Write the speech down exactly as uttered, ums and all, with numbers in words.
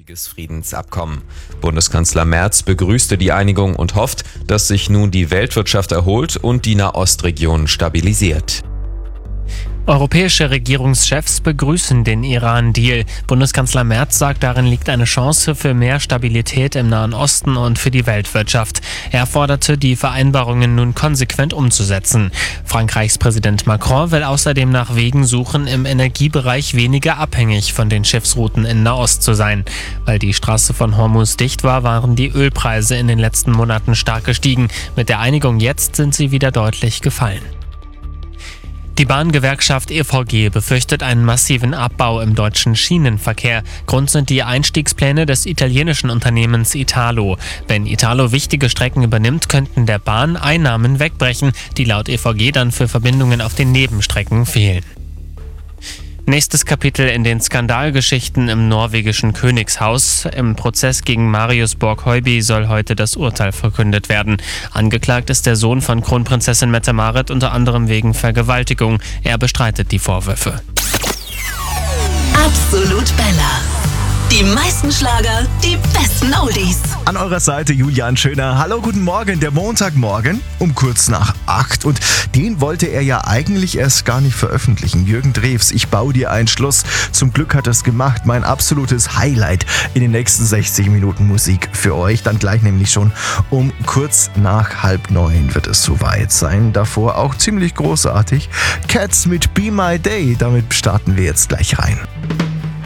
einjähriges Friedensabkommen. Bundeskanzler Merz begrüßte die Einigung und hofft, dass sich nun die Weltwirtschaft erholt und die Nahostregion stabilisiert. Europäische Regierungschefs begrüßen den Iran-Deal. Bundeskanzler Merz sagt, darin liegt eine Chance für mehr Stabilität im Nahen Osten und für die Weltwirtschaft. Er forderte, die Vereinbarungen nun konsequent umzusetzen. Frankreichs Präsident Macron will außerdem nach Wegen suchen, im Energiebereich weniger abhängig von den Schiffsrouten in Nahost zu sein. Weil die Straße von Hormuz dicht war, waren die Ölpreise in den letzten Monaten stark gestiegen. Mit der Einigung jetzt sind sie wieder deutlich gefallen. Die Bahngewerkschaft E V G befürchtet einen massiven Abbau im deutschen Schienenverkehr. Grund sind die Einstiegspläne des italienischen Unternehmens Italo. Wenn Italo wichtige Strecken übernimmt, könnten der Bahn Einnahmen wegbrechen, die laut E V G dann für Verbindungen auf den Nebenstrecken fehlen. Nächstes Kapitel in den Skandalgeschichten im norwegischen Königshaus. Im Prozess gegen Marius Borg-Høiby soll heute das Urteil verkündet werden. Angeklagt ist der Sohn von Kronprinzessin Mette-Marit unter anderem wegen Vergewaltigung. Er bestreitet die Vorwürfe. Absolut Bella. Die meisten Schlager, die besten Oldies. An eurer Seite Julian Schöner. Hallo, guten Morgen. Der Montagmorgen um kurz nach acht. Und den wollte er ja eigentlich erst gar nicht veröffentlichen. Jürgen Drews, ich baue dir ein Schloss. Zum Glück hat er es gemacht. Mein absolutes Highlight in den nächsten sechzig Minuten Musik für euch. Dann gleich nämlich schon um kurz nach halb neun wird es soweit sein. Davor auch ziemlich großartig. Cats mit Be My Day. Damit starten wir jetzt gleich rein.